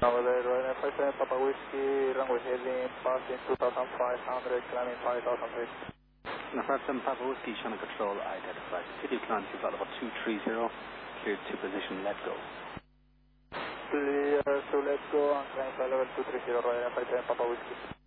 Over there, Royal 57 Papa Whiskey, runway heading, passing 2,500, climbing 5,000 feet. Now, 57 Papa Whiskey, channel control identified. City of climb to level 230, cleared to position, let go. Clear to let go and climb to level 230, Royal 57 Papa Whiskey.